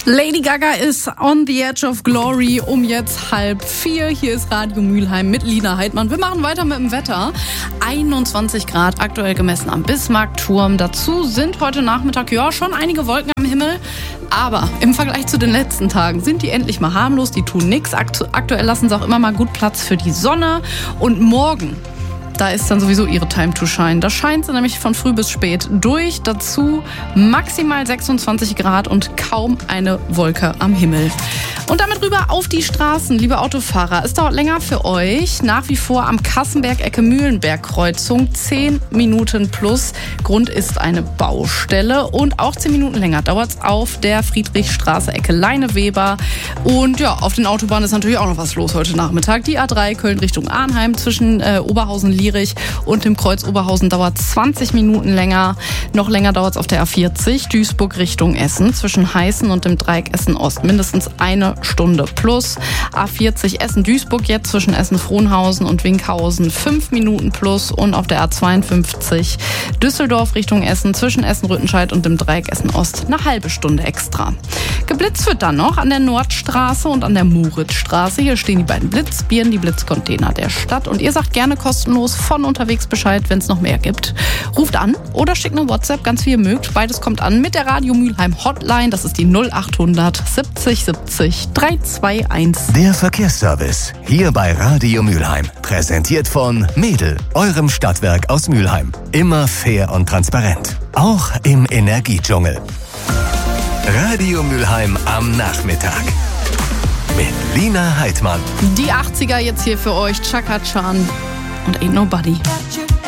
Lady Gaga ist on the edge of glory um jetzt 3:30. Hier ist Radio Mülheim mit Lina Heidmann. Wir machen weiter mit dem Wetter. 21 Grad aktuell gemessen am Bismarckturm. Dazu sind heute Nachmittag schon einige Wolken am Himmel. Aber im Vergleich zu den letzten Tagen sind die endlich mal harmlos. Die tun nichts. Aktuell lassen sie auch immer mal gut Platz für die Sonne. Und morgen, da ist dann sowieso ihre Time to shine. Da scheint sie nämlich von früh bis spät durch. Dazu maximal 26 Grad und kaum eine Wolke am Himmel. Und damit rüber auf die Straßen, liebe Autofahrer. Es dauert länger für euch. Nach wie vor am Kassenberg-Ecke-Mühlenberg-Kreuzung 10 Minuten plus. Grund ist eine Baustelle. Und auch 10 Minuten länger dauert es auf der Friedrichstraße Ecke Leineweber. Und ja, auf den Autobahnen ist natürlich auch noch was los heute Nachmittag. Die A3 Köln Richtung Arnheim zwischen Oberhausen-Lierich und dem Kreuz Oberhausen dauert 20 Minuten länger. Noch länger dauert es auf der A40 Duisburg Richtung Essen zwischen Heißen und dem Dreieck Essen-Ost. Mindestens eine Stunde plus. A40 Essen-Duisburg jetzt zwischen Essen-Frohnhausen und Winkhausen 5 Minuten plus. Und auf der A52 Düsseldorf Richtung Essen zwischen Essen-Rüttenscheid und dem Dreieck Essen-Ost eine halbe Stunde extra. Geblitzt wird dann noch an der Nordstraße und an der Moritzstraße. Hier stehen die beiden Blitzbirnen, die Blitzcontainer der Stadt. Und ihr sagt gerne kostenlos von unterwegs Bescheid, wenn es noch mehr gibt. Ruft an oder schickt eine WhatsApp, ganz wie ihr mögt. Beides kommt an mit der Radio Mülheim Hotline. Das ist die 0800 70 70 321. Der Verkehrsservice hier bei Radio Mülheim. Präsentiert von Mädel, eurem Stadtwerk aus Mülheim. Immer fair und transparent. Auch im Energiedschungel. Radio Mülheim am Nachmittag. Mit Lina Heidmann. Die 80er jetzt hier für euch. Chaka Chan und Ain't Nobody.